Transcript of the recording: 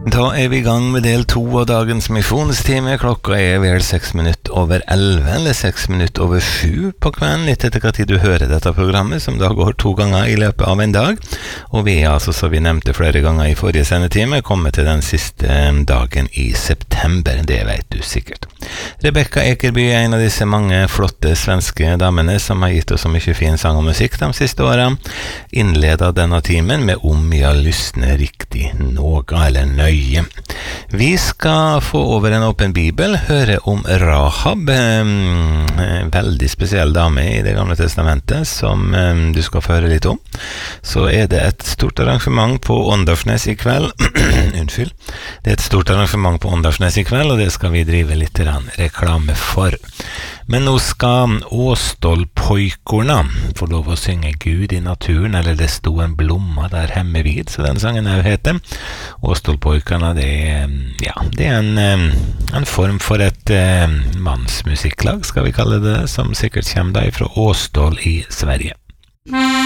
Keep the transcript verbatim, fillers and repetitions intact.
Da er vi I gang med del to av dagens misjonstime. Klokka er vel seks minutter over elleve, eller seks minutter over sju på kvelden, litt etter hva tid du hører dette programmet, som da går to ganger I løpet av en dag. Og vi er altså, som vi nevnte flere ganger I forrige sendetime, kommet til den siste dagen I september, det vet du sikkert. Rebecca Ekerby er en av disse mange flotte svenske damene som har gitt oss så mye fin sang og musikk de siste årene. Innledet denne timen med Om jeg lysner riktig noe, eller nøye. Vi skal få over en åpen bibel, høre om Rahab, en veldig spesiell dame I det gamle testamentet, som du skal få høre litt om. Så er det et stort arrangement på Åndalsnes I kveld. Unnskyld. Det er et stort arrangement på Åndalsnes I kveld, og det skal vi drive litt reklame for. Men nå skal Åstolpojkorna få lov å synge Gud I naturen, eller det sto en blomma der hemmevid, så den sangen er jo heter. Åstolpojkorna, det er, ja, det er en, en form for et eh, mannsmusikklag, skal vi kalle det, som sikkert kommer da fra Åstol I Sverige.